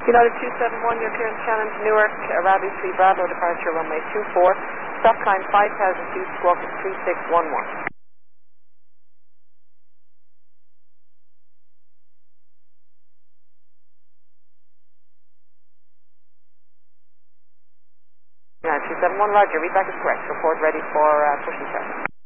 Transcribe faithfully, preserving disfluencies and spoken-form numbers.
United two seven one, you're clearing Shannon to Newark, uh, Ravi three Bravo, departure runway two four, stop climb five thousand two, squawk three six one one. United two seven one, roger, read back is correct, report ready for uh, pushing start.